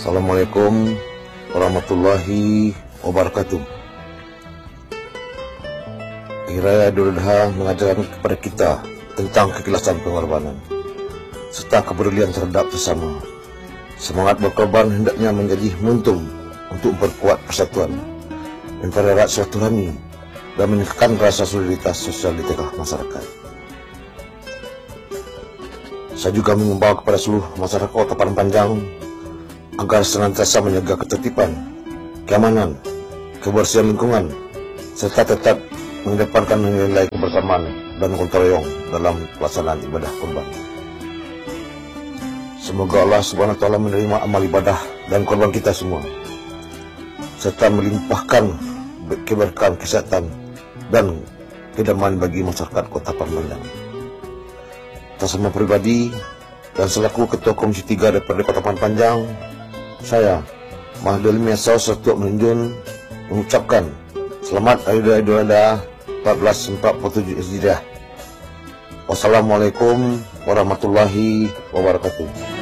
Assalamualaikum warahmatullahi wabarakatuh. Hari Raya Idul Adha mengajarkan kepada kita tentang keikhlasan pengorbanan serta kepedulian terhadap sesama. Semangat berkorban hendaknya menjadi momentum untuk memperkuat persatuan antara rakyat silaturahmi dan meningkatkan rasa solidaritas sosial di tengah masyarakat. Saya juga mengimbau kepada seluruh masyarakat Kota Padang Panjang agar senantiasa menjaga ketertiban, keamanan, kebersihan lingkungan, serta tetap mengedepankan nilai kebersamaan dan gotong royong dalam pelaksanaan ibadah kurban. Semoga Allah Subhanahu wa Ta'ala menerima amal ibadah dan korban kita semua, serta melimpahkan keberkahan kesehatan dan kedamaian bagi masyarakat Kota Padang Panjang. Atas nama pribadi dan selaku Ketua Komisi 3 DPRD Kota Padang Panjang, saya, Mahdul Miasau Sertu Menjun, mengucapkan selamat Hari Raya Idul Adha 1447 Hijriah. Wassalamualaikum warahmatullahi wabarakatuh.